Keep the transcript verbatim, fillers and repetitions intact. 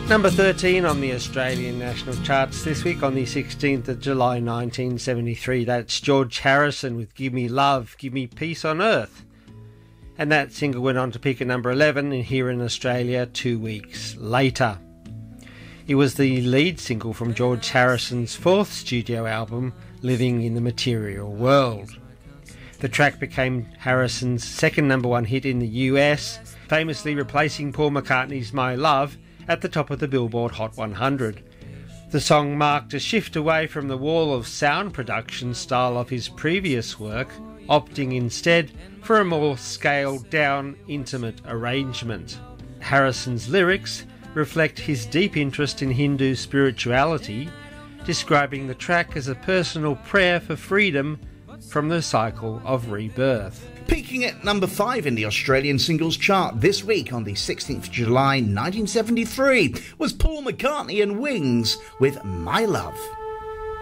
Number thirteen on the Australian national charts this week on the sixteenth of July nineteen seventy-three. That's George Harrison with Give Me Love, Give Me Peace on Earth. And that single went on to peak at number eleven here in Australia two weeks later. It was the lead single from George Harrison's fourth studio album, Living in the Material World. The track became Harrison's second number one hit in the U S, famously replacing Paul McCartney's My Love at the top of the Billboard Hot one hundred. The song marked a shift away from the wall of sound production style of his previous work, opting instead for a more scaled-down, intimate arrangement. Harrison's lyrics reflect his deep interest in Hindu spirituality, describing the track as a personal prayer for freedom from the cycle of rebirth. Peaking at number five in the Australian singles chart this week on the sixteenth of July nineteen seventy-three was Paul McCartney and Wings with My Love.